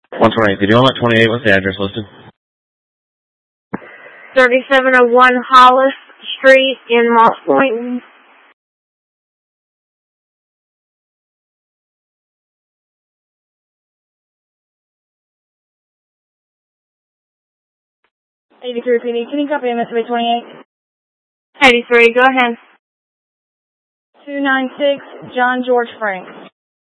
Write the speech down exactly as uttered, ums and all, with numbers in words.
one twenty-eight. Did you want twenty-eight? What's the address listed? thirty-seven oh one Hollis Street in Moss Point. eighty-three P D. Can you copy M S B twenty-eight? eighty-three, go ahead. two nine six John George Frank.